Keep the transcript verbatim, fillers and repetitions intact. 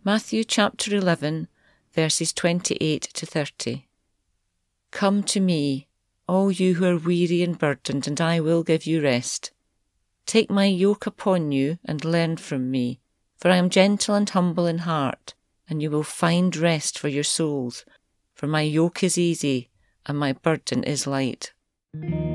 Matthew chapter eleven, verses twenty-eight to thirty. Come to me, all you who are weary and burdened, and I will give you rest. Take my yoke upon you and learn from me, for I am gentle and humble in heart, and you will find rest for your souls, for my yoke is easy and my burden is light.